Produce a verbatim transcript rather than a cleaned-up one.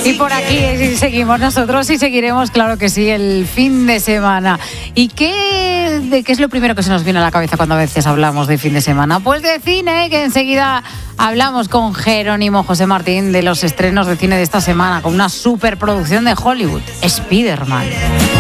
Y por aquí seguimos nosotros y seguiremos, claro que sí, el fin de semana. ¿Y qué, de qué es lo primero que se nos viene a la cabeza cuando a veces hablamos de fin de semana? Pues de cine, que enseguida hablamos con Jerónimo José Martín de los estrenos de cine de esta semana, con una superproducción de Hollywood, Spider-Man.